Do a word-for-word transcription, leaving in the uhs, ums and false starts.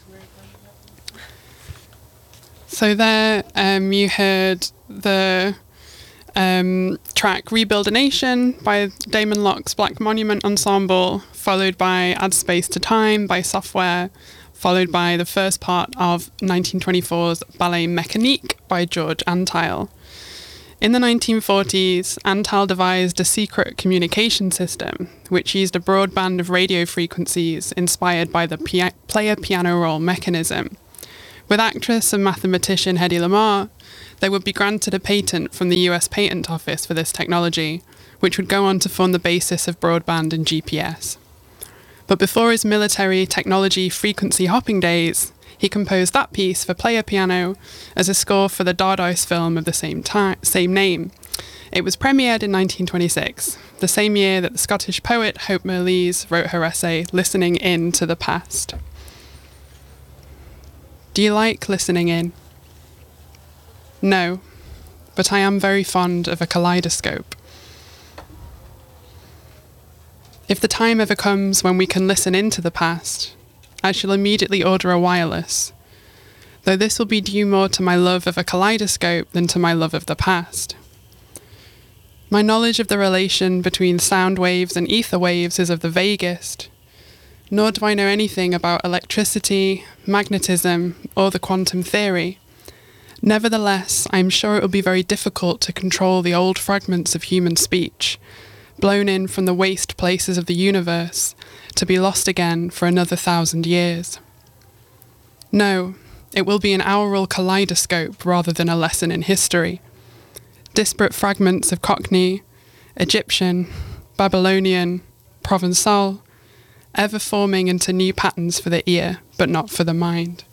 So there um, you heard the um, track Rebuild a Nation by Damon Locke's Black Monument Ensemble, followed by Add Space to Time by Software, followed by the first part of nineteen twenty-four's Ballet Mécanique by George Antheil. In the nineteen forties, Antheil devised a secret communication system which used a broad band of radio frequencies inspired by the pia- player piano roll mechanism. With actress and mathematician Hedy Lamarr, they would be granted a patent from the U S Patent Office for this technology, which would go on to form the basis of broadband and G P S. But before his military technology frequency hopping days, he composed that piece for player piano as a score for the Dardis film of the same, ti- same name. It was premiered in nineteen twenty-six, the same year that the Scottish poet Hope Mirrlees wrote her essay Listening In to the Past. Do you like listening in? No, but I am very fond of a kaleidoscope. If the time ever comes when we can listen into the past, I shall immediately order a wireless, though this will be due more to my love of a kaleidoscope than to my love of the past. My knowledge of the relation between sound waves and ether waves is of the vaguest, nor do I know anything about electricity, magnetism, or the quantum theory. Nevertheless, I am sure it will be very difficult to control the old fragments of human speech, blown in from the waste places of the universe, to be lost again for another thousand years. No, it will be an aural kaleidoscope rather than a lesson in history. Disparate fragments of Cockney, Egyptian, Babylonian, Provençal, ever forming into new patterns for the ear, but not for the mind.